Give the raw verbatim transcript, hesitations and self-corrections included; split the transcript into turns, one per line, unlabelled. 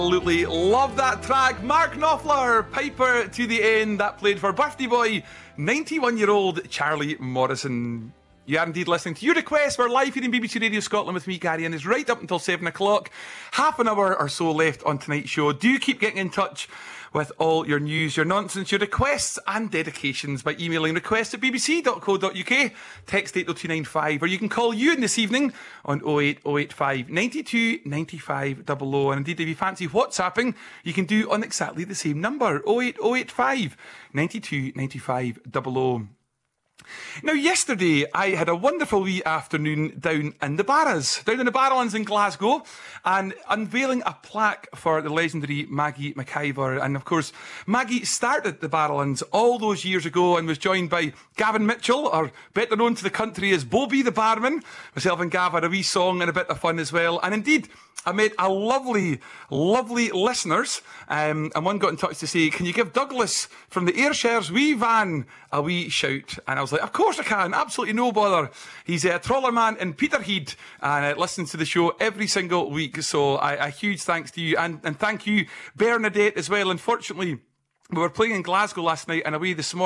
Absolutely love that track. Mark Knopfler, Piper to the End. That played for birthday boy, ninety-one-year-old Charlie Morrison. You are indeed listening to your request. We're live here in B B C Radio Scotland with me, Gary, and it's right up until seven o'clock. Half an hour or so left on tonight's show. Do keep getting in touch with all your news, your nonsense, your requests and dedications by emailing requests at b b c dot co dot u k, text eight oh two nine five, or you can call you in this evening on oh eight oh eight five, nine two nine five double oh. And indeed, if you fancy WhatsApping, you can do on exactly the same number, oh eight oh eight five, nine two nine five double oh. Now, yesterday, I had a wonderful wee afternoon down in the Barras, down in the Barrowlands in Glasgow, and unveiling a plaque for the legendary Maggie McIver. And of course, Maggie started the Barrowlands all those years ago and was joined by Gavin Mitchell, or better known to the country as Bobby the Barman. Myself and Gav had a wee song and a bit of fun as well. And indeed, I met a lovely, lovely listeners, um, and one got in touch to say, can you give Douglas from the Ayrshires wee van a wee shout? And I was like, of course I can, absolutely no bother. He's a trawler man in Peterhead and uh, listens to the show every single week. So I, a huge thanks to you, and, and thank you, Bernadette, as well. Unfortunately, we were playing in Glasgow last night and away this morning.